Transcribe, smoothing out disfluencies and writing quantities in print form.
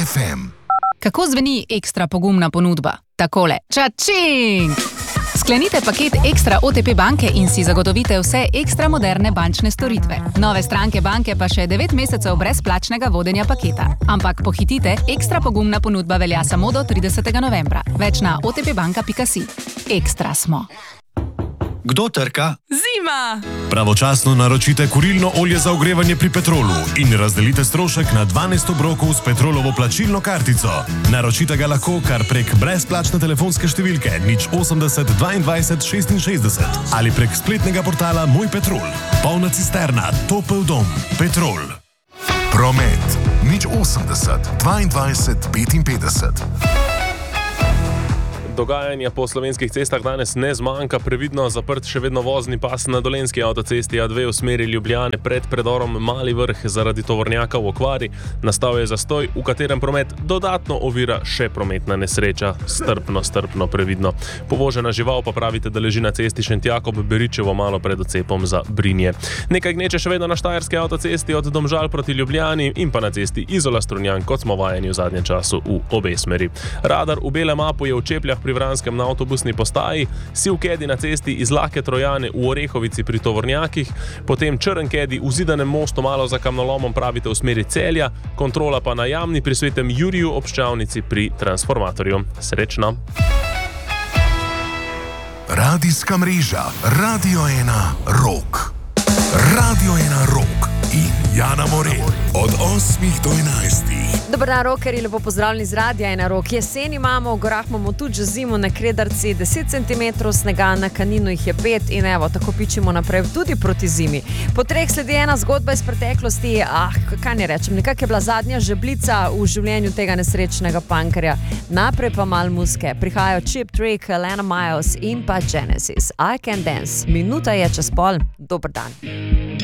FM. Kako zveni ekstra pogumna ponudba? Takole. Čačing! Sklenite paket Ekstra OTP banke in si zagotovite vse ekstra moderne bančne storitve. Nove stranke banke pa še 9 mesecev brezplačnega vodenja paketa. Ampak pohitite, ekstra pogumna ponudba velja samo do 30. novembra. Več na otpbanka.si. Ekstra smo. Kdo trka? Zima! Pravočasno naročite kurilno olje za ogrevanje pri Petrolu in razdelite strošek na 12 obrokov s Petrolovo plačilno kartico. Naročite ga lahko kar prek brezplačne telefonske številke 080 22 66 ali prek spletnega portala Moj Petrol. Polna cisterna, topel dom. Petrol. Promet 080 22 55. Dogajanja po slovenskih cestah danes ne zmanjka, previdno zaprt še vedno vozni pas na Dolenjski avtocesti A2 v smeri Ljubljane pred predorom Mali Vrh zaradi tovornjaka v okvari. Nastal je zastoj, v katerem promet dodatno ovira še prometna nesreča. Strpno, previdno. Povožena žival pa pravite, da leži na cesti Šentjakob-Beričevo malo pred odcepom za Brinje. Nekaj gneče še vedno na Štajerski avtocesti od Domžal proti Ljubljani in pa na cesti Izola-Strunjan, kot smo vajeni v zadnjem času v obe smeri. Radar v belem mapu je v Čepljah pri Vranskem na avtobusni postaji, siv kedi na cesti iz Lahke Trojane v Orehovici pri tovornjakih, potem črn kedi v Zidanem mostu malo za kamnolomom pravite v smeri Celja, kontrola pa na Jamni pri Svetem Juriju ob Ščavnici pri transformatorju. Srečno! Radijska mreža Radio 1 Rock. Radio 1 Rock in Jana Morel od 8 do 11. Dobar dan, rockerji, lepo pozdravljeni z Radia 1 Rock. Jesen imamo, v gorah imamo tudi že zimo, na Kredarci 10 cm snega, na Kaninu jih je 5 in evo, tako pičimo naprej tudi proti zimi. Po treh sledi ena zgodba iz preteklosti, kaj ne rečem, nekako je bila zadnja žeblica v življenju tega nesrečnega punkerja. Naprej pa mal muske, prihajajo Cheap Trick, Lana Miles in pa Genesis. I Can Dance. Minuta je čez pol, dober dan.